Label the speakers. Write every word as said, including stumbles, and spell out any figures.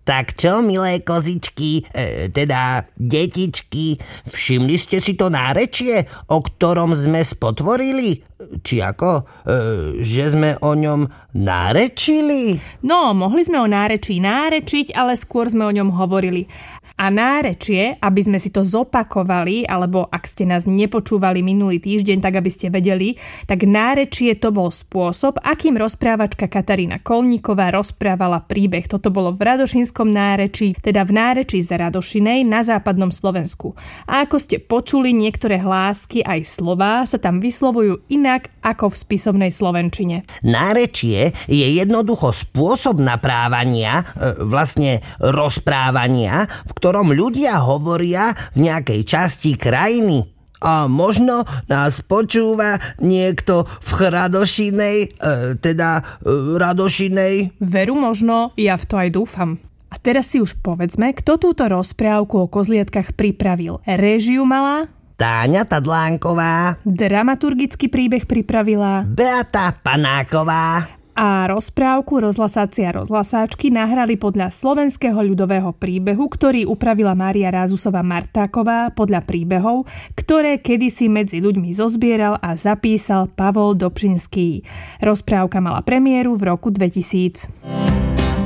Speaker 1: Tak čo, milé kozičky, e, teda detičky, všimli ste si to nárečie, o ktorom sme spotvorili? Či ako? E, že sme o ňom nárečili?
Speaker 2: No, mohli sme o nárečí nárečiť, ale skôr sme o ňom hovorili. A nárečie, aby sme si to zopakovali, alebo ak ste nás nepočúvali minulý týždeň, tak aby ste vedeli, tak nárečie to bol spôsob, akým rozprávačka Katarína Kolníková rozprávala príbeh. Toto bolo v radošínskom nárečí, teda v nárečí z Radošinej na západnom Slovensku. A ako ste počuli, niektoré hlásky aj slová sa tam vyslovujú inak ako v spisovnej slovenčine.
Speaker 1: Nárečie je jednoducho spôsob naprávania, vlastne rozprávania, v ktorom ľudia hovoria v nejakej časti krajiny. A možno nás počúva niekto v Radošinej, e, teda e, Radošinej.
Speaker 2: Veru možno, ja v to aj dúfam. A teraz si už povedzme, kto túto rozprávku o kozlietkach pripravil. Réžiu mala
Speaker 1: Táňa Tadlánková,
Speaker 2: dramaturgický príbeh pripravila
Speaker 1: Beata Panáková
Speaker 2: a rozprávku rozhlasáci a rozhlasáčky nahrali podľa slovenského ľudového príbehu, ktorý upravila Mária Rázusová Martáková podľa príbehov, ktoré kedysi medzi ľuďmi zozbieral a zapísal Pavol Dobšinský. Rozprávka mala premiéru v roku dvetisíc.